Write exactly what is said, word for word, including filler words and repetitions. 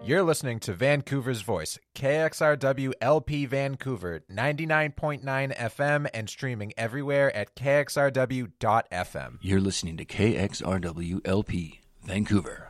You're listening to Vancouver's Voice, K X R W L P Vancouver, ninety-nine point nine F M and streaming everywhere at K X R W dot F M. You're listening to K X R W L P Vancouver.